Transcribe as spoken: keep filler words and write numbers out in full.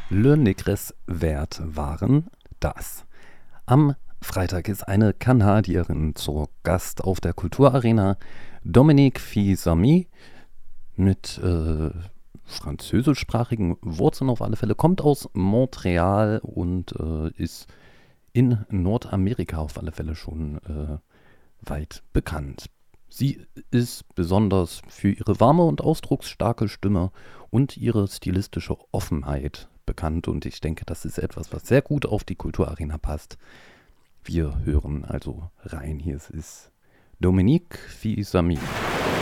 Le Nigres wert waren das. Am Freitag ist eine Kanadierin zu Gast auf der Kulturarena. Dominique Fils-Aimé mit äh, französischsprachigen Wurzeln auf alle Fälle, kommt aus Montreal und äh, ist in Nordamerika auf alle Fälle schon äh, weit bekannt. Sie ist besonders für ihre warme und ausdrucksstarke Stimme und ihre stilistische Offenheit bekannt und ich denke, das ist etwas, was sehr gut auf die Kulturarena passt. Wir hören also rein. Hier ist Dominique Fils-Aimé.